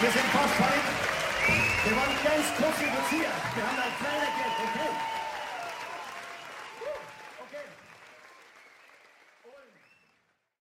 Wir sind fast fertig. Wir wollen ganz kurz reduzieren. Wir haben ein kleines Geld.